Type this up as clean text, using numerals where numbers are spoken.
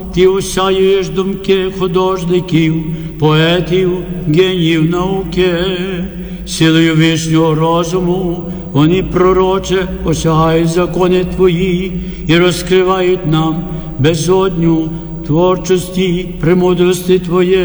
Ти осяюєш думки художників, поетів, геніїв науки. Силою вишнього розуму вони пророче осягають закони Твої і розкривають нам безодню творчості, премудрості Твоєї.